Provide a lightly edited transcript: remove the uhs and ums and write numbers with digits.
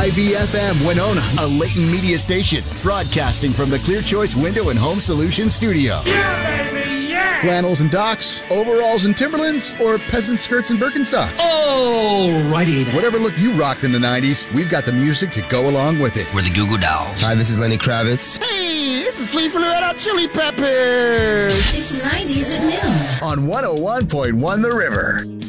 WIVFM Winona, a Leighton Media station, broadcasting from the Clear Choice Window and Home Solutions studio. Yeah, baby, yeah! Flannels and docks, overalls and Timberlands, or peasant skirts and Birkenstocks. Alrighty then. Whatever look you rocked in the 90s, we've got the music to go along with it. We're the Goo Goo Dolls. Hi, this is Lenny Kravitz. Hey, this is Flea from the Red Hot Chili Peppers. It's 90s at noon. On 101.1 The River.